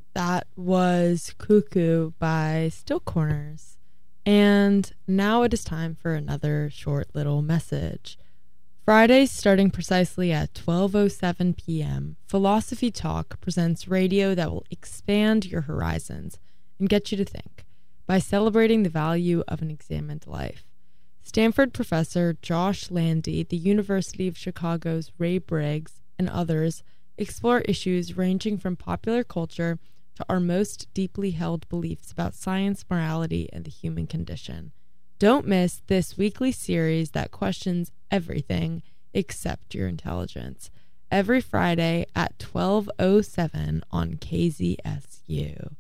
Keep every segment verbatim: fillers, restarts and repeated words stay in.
That was Cuckoo by Still Corners. And now it is time for another short little message. Fridays starting precisely at twelve oh seven p.m., Philosophy Talk presents radio that will expand your horizons and get you to think by celebrating the value of an examined life. Stanford professor Josh Landy, the University of Chicago's Ray Briggs, and others explore issues ranging from popular culture to our most deeply held beliefs about science, morality, and the human condition. Don't miss this weekly series that questions everything except your intelligence. Every Friday at twelve oh seven on K Z S U.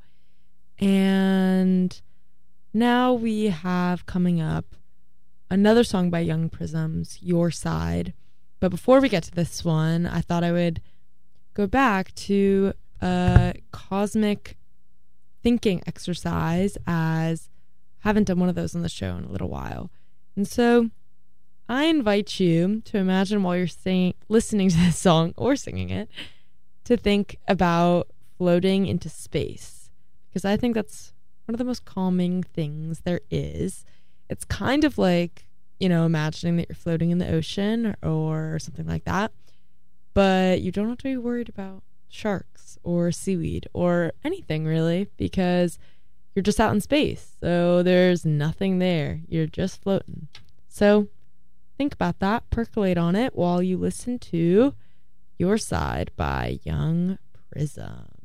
And now we have coming up another song by Young Prisms, Your Side. But before we get to this one, I thought I would go back to a cosmic thinking exercise, as I haven't done one of those on the show in a little while. And so I invite you to imagine while you're singing, listening to this song or singing it, to think about floating into space, because I think that's one of the most calming things there is. It's kind of like, you know, imagining that you're floating in the ocean or, or something like that, but you don't have to be worried about sharks or seaweed or anything really, because you're just out in space. So there's nothing there. You're just floating. So think about that, percolate on it while you listen to Your Side by Young Prism.